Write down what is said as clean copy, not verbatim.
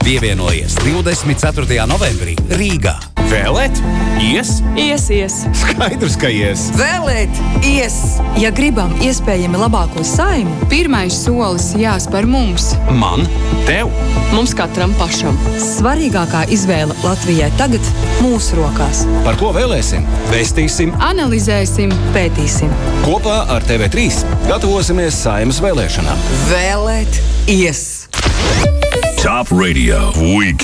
Pievienojies 24. novembrī Rīgā. Vēlēt? Ies? Ies. Skaidrs, ka ies. Vēlēt? Ies. Ja gribam iespējami labāko saimnu, pirmais solis jāspēr mums. Man? Tev? mums katram pašam. Svarīgākā izvēle Latvijai tagad mūsu rokās. Par ko vēlēsim? Vēstīsim, analizēsim, Pētīsim. Kopā ar TV3 gatavosimies Saeimas vēlēšanām. Vēlēt ies! Top Radio Weekend.